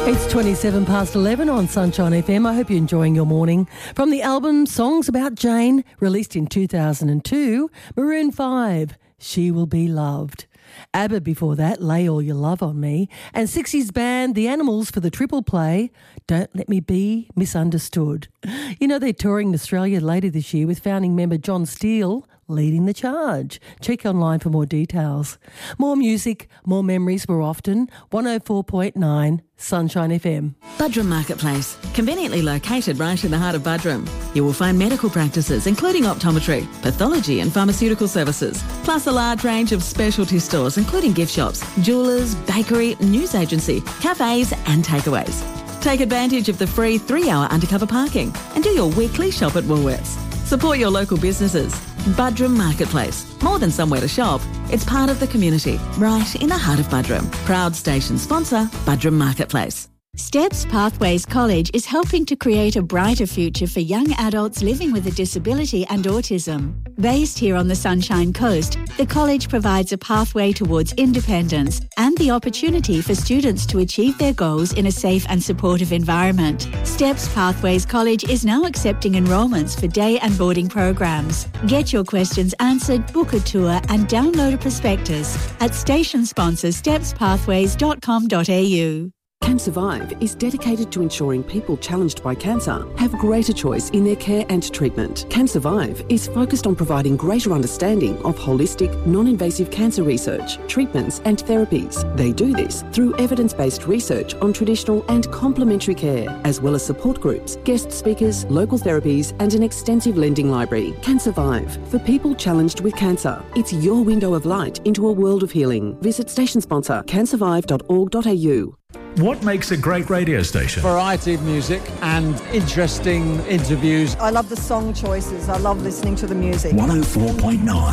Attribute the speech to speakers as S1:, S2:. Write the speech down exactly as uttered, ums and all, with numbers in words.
S1: It's twenty-seven past eleven on Sunshine F M. I hope you're enjoying your morning. From the album Songs About Jane, released in two thousand two, Maroon five, She Will Be Loved. ABBA before that, Lay All Your Love on Me. And sixties band The Animals for the triple play, Don't Let Me Be Misunderstood. You know, they're touring Australia later this year with founding member John Steele leading the charge. Check online for more details. More music, more memories more often. one oh four point nine Sunshine F M.
S2: Buderim Marketplace, conveniently located right in the heart of Buderim. You will find medical practices including optometry, pathology and pharmaceutical services, plus a large range of specialty stores including gift shops, jewellers, bakery, news agency, cafes and takeaways. Take advantage of the free three-hour undercover parking and do your weekly shop at Woolworths. Support your local businesses. Buderim Marketplace. More than somewhere to shop, it's part of the community, right in the heart of Buderim. Proud station sponsor, Buderim Marketplace.
S3: Steps Pathways College is helping to create a brighter future for young adults living with a disability and autism. Based here on the Sunshine Coast, the college provides a pathway towards independence and the opportunity for students to achieve their goals in a safe and supportive environment. Steps Pathways College is now accepting enrolments for day and boarding programs. Get your questions answered, book a tour and download a prospectus at station sponsor steps pathways dot com dot a u.
S4: CanSurvive is dedicated to ensuring people challenged by cancer have greater choice in their care and treatment. CanSurvive is focused on providing greater understanding of holistic, non-invasive cancer research, treatments and therapies. They do this through evidence-based research on traditional and complementary care, as well as support groups, guest speakers, local therapies and an extensive lending library. CanSurvive, for people challenged with cancer. It's your window of light into a world of healing. Visit station sponsor can survive dot org dot a u.
S5: What makes a great radio station?
S6: Variety of music and interesting interviews.
S7: I love the song choices. I love listening to the music.
S5: one oh four point nine